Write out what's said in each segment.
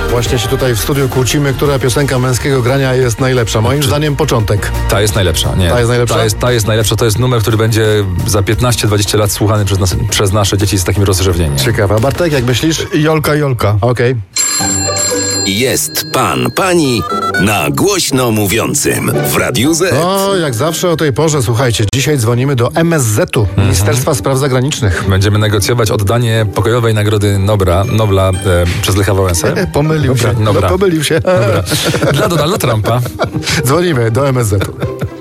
Właśnie się tutaj w studiu kłócimy, która piosenka męskiego grania jest najlepsza. Moim zdaniem początek. Ta jest najlepsza. Nie. Ta jest najlepsza? Ta jest najlepsza. To jest numer, który będzie za 15-20 lat słuchany przez nasze dzieci z takim rozrzewnieniem. Ciekawe. A Bartek, jak myślisz? Jolka, Jolka. Okej. Jest pan, pani na głośno mówiącym w Radiu Z. No, jak zawsze o tej porze, słuchajcie, dzisiaj dzwonimy do MSZ-u, Ministerstwa Spraw Zagranicznych. Będziemy negocjować oddanie pokojowej nagrody Nobla przez Lecha Wałęsę. Pomylił się. Dobra. No, pomylił się. Dla Donalda Trumpa. Dzwonimy do MSZ-u.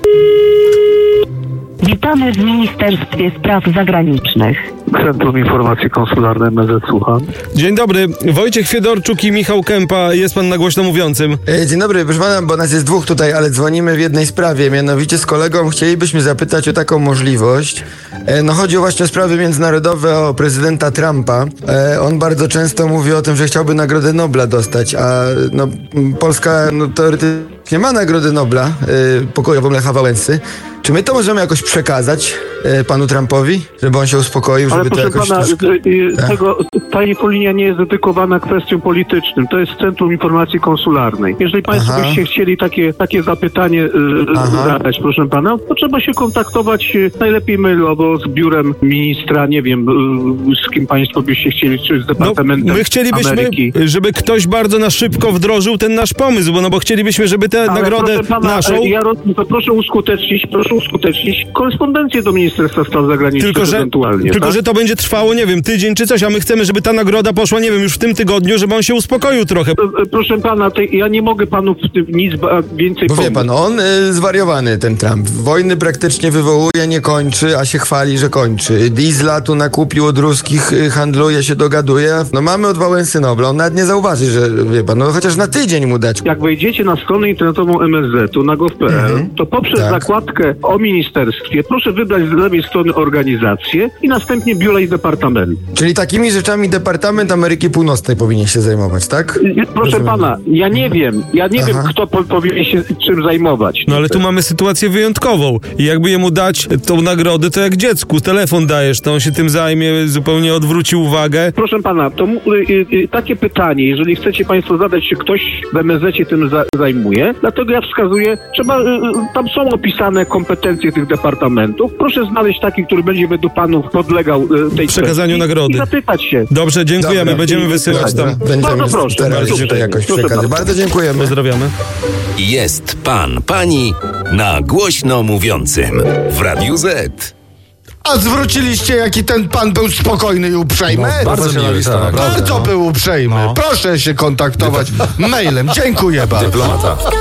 Witamy w Ministerstwie Spraw Zagranicznych. Centrum Informacji Konsularnej MSZ, słucham. Dzień dobry, Wojciech Fiedorczuk i Michał Kępa. Jest pan na głośno mówiącym. Dzień dobry, proszę pana, bo nas jest dwóch tutaj, ale dzwonimy w jednej sprawie. Mianowicie z kolegą chcielibyśmy zapytać o taką możliwość. No chodzi właśnie o sprawy międzynarodowe, o prezydenta Trumpa. On bardzo często mówi o tym, że chciałby Nagrodę Nobla dostać, a no, Polska teoretycznie ma Nagrodę Nobla pokojową Lecha Wałęsy. Czy my to możemy jakoś przekazać panu Trumpowi, żeby on się uspokoił, Ale żeby to proszę jakoś... pana, ta infolinia nie jest dedykowana kwestiom politycznym. To jest Centrum Informacji Konsularnej. Jeżeli państwo byście chcieli takie zapytanie zadać, proszę pana, to trzeba się kontaktować najlepiej mailowo z biurem ministra, nie wiem, z kim państwo byście chcieli, czy z Departamentem My chcielibyśmy, Ameryki. żeby ktoś bardzo na szybko wdrożył ten nasz pomysł, bo chcielibyśmy, żeby tę nagrodę proszę pana, naszą... to proszę uskutecznić korespondencję do Ministerstwa Spraw Zagranicznych ewentualnie. Tylko, tak? że to będzie trwało, nie wiem, tydzień czy coś, a my chcemy, żeby ta nagroda poszła, nie wiem, już w tym tygodniu, żeby on się uspokoił trochę. Proszę pana, ja nie mogę panu w tym nic więcej Bo pomóc. wie pan, on zwariowany, ten Trump. Wojny praktycznie wywołuje, nie kończy, a się chwali, że kończy. Diesla tu nakupił od ruskich, handluje się, dogaduje. No mamy od Wałęsy Nobla, on nawet nie zauważy, że wie pan, no chociaż na tydzień mu dać. Jak wejdziecie na stronę internetową MSZ-u na gov.pl, to poprzez zakładkę o ministerstwie proszę wybrać z lewej strony organizację i następnie biura i departament. Czyli takimi rzeczami Departament Ameryki Północnej powinien się zajmować, tak? Proszę pana, ja nie wiem, kto powinien się czym zajmować. No ale tu mamy sytuację wyjątkową i jakby jemu dać tą nagrodę, to jak dziecku telefon dajesz, to on się tym zajmie, zupełnie odwróci uwagę. Proszę pana, to takie pytanie, jeżeli chcecie państwo zadać, czy ktoś w MSZ-cie tym zajmuje, dlatego ja wskazuję, tam są opisane kompetencje tych departamentów. Proszę znaleźć taki, który będzie według panów podlegał tej przekazaniu nagrody. I zapytać się. Dobrze, dziękujemy, Dobra. będziemy wysyłać tam. Będziemy proszę, starali się to jakoś przekazać. Bardzo dziękujemy. Pozdrawiamy. Jest pan, pani na głośno mówiącym w Radiu Z. A zwróciliście, jaki ten pan był spokojny i uprzejmy? Bardzo miły, tak. Bardzo był uprzejmy. Proszę się kontaktować mailem. Dziękuję bardzo. Dyplomata.